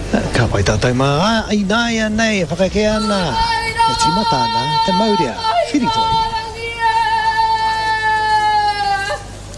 ka pai ta tai ma ai na ya nei fa ka ke na ti ma ta na te mau dia fili toi